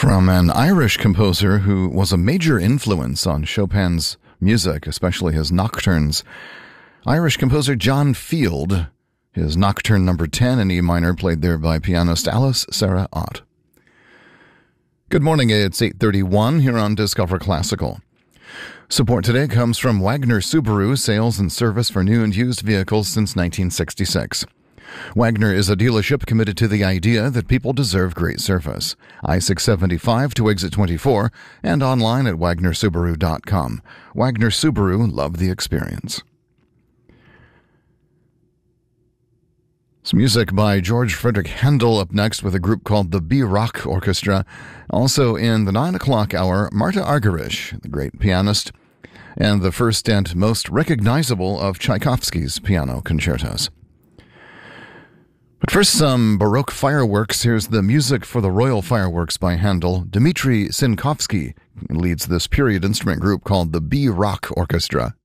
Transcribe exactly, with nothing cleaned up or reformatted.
From an Irish composer who was a major influence on Chopin's music, especially his nocturnes, Irish composer John Field, his Nocturne number ten in E minor, played there by pianist Alice Sarah Ott. Good morning, it's eight thirty-one here on Discover Classical. Support today comes from Wagner Subaru, sales and service for new and used vehicles since nineteen sixty-six. Wagner is a dealership committed to the idea that people deserve great service. I six seventy-five to exit twenty-four and online at wagner subaru dot com. Wagner Subaru, love the experience. Some music by George Frederick Handel up next with a group called the B-Rock Orchestra. Also in the nine o'clock hour, Marta Argerich, the great pianist, and the first and most recognizable of Tchaikovsky's piano concertos. But first, some Baroque fireworks. Here's the music for the Royal Fireworks by Handel. Dmitri Sinkovsky leads this period instrument group called the B-Rock Orchestra.